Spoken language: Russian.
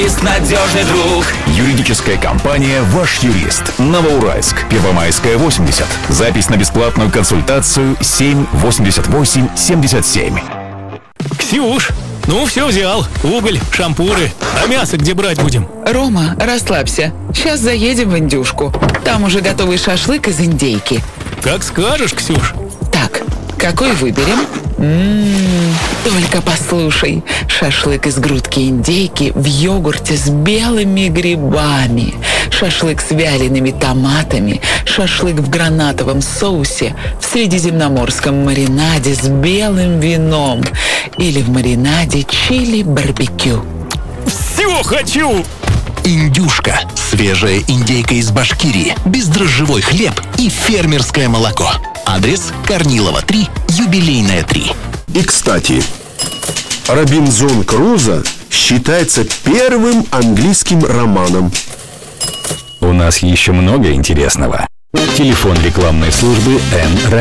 Надежный друг. Юридическая компания «Ваш юрист». Новоуральск. Первомайская, 80. Запись на бесплатную консультацию 788-77. Ксюш, ну все взял. Уголь, шампуры. А мясо где брать будем? Рома, расслабься. Сейчас заедем в индюшку. Там уже готовый шашлык из индейки. Как скажешь, Ксюш. Так, какой выберем? Только послушай. Шашлык из грудки индейки в йогурте с белыми грибами. Шашлык с вялеными томатами. Шашлык в гранатовом соусе. В средиземноморском маринаде с белым вином. Или в маринаде чили-барбекю. Все хочу! Индюшка. Свежая индейка из Башкирии, бездрожжевой хлеб и фермерское молоко. Адрес: Корнилова, 3, Юбилейная, 3. И, кстати, Робинзон Крузо считается первым английским романом. У нас еще много интересного. Телефон рекламной службы НР.